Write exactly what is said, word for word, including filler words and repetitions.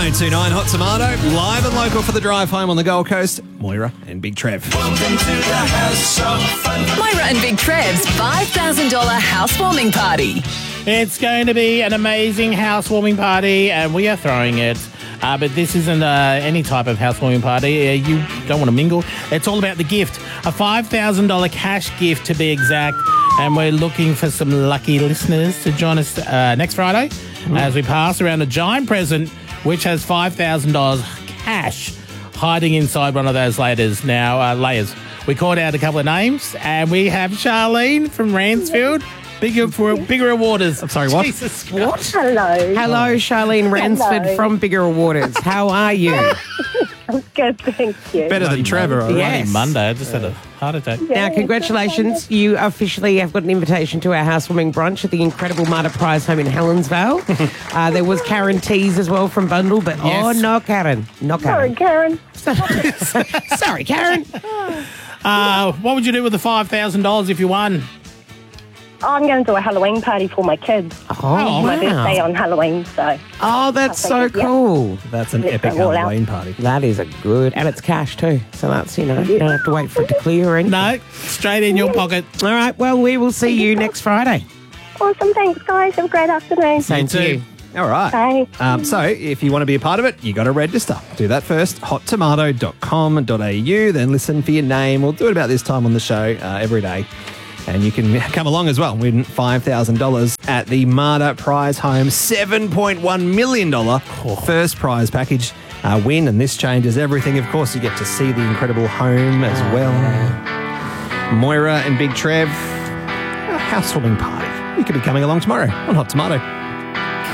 oh two nine Hot Tomato, live and local for the drive home on the Gold Coast. Moira and Big Trev. Welcome to the House of Fun. Moira and Big Trev's five thousand dollars housewarming party. It's going to be an amazing housewarming party, and we are throwing it. Uh, but this isn't uh, any type of housewarming party. Uh, you don't want to mingle. It's all about the gift. A five thousand dollars cash gift, to be exact. And we're looking for some lucky listeners to join us uh, next Friday mm. as we pass around a giant present which has five thousand dollars cash hiding inside one of those layers. Now, uh, layers. We called out a couple of names, and we have Charlene from Ransfield. Bigger for bigger waters. I'm sorry, what? Jesus What? Christ. Hello. Hello, Charlene Ransford Hello. from Bigger Waters. How are you? I'm good, thank you. Better than Trevor, all right? Yes. Bloody Monday. I just had a heart attack. Yeah, Now, congratulations. You officially have got an invitation to our housewarming brunch at the incredible Marta Prize home in Helensvale. uh, there was Karen Tees as well from Bundle, but Yes. oh, no, Karen. Not Sorry, Karen. Karen. Sorry, Karen. Uh, what would you do with the five thousand dollars if you won? I'm going to do a Halloween party for my kids. Oh, My birthday wow. on Halloween, so Oh, that's so I'll take it, yeah. cool. That's an Let's epic go all out. Halloween party. That is a good, and it's cash too. So that's, you know, you don't have to wait for it to clear or anything. No, straight in your pocket. All right, well, we will see you next Friday. awesome. Thanks, guys. Have a great afternoon. Same too. to you. All right. Bye. Um, so, if you want to be a part of it, you got to register. Do that first, hot tomato dot com dot a u. Then listen for your name. We'll do it about this time on the show uh, every day. And you can come along as well. Win five thousand dollars at the Marta Prize Home seven point one million dollars first prize package uh, win. And this changes everything. Of course, you get to see the incredible home as well. Moira and Big Trev, a housewarming party. You could be coming along tomorrow on Hot Tomato.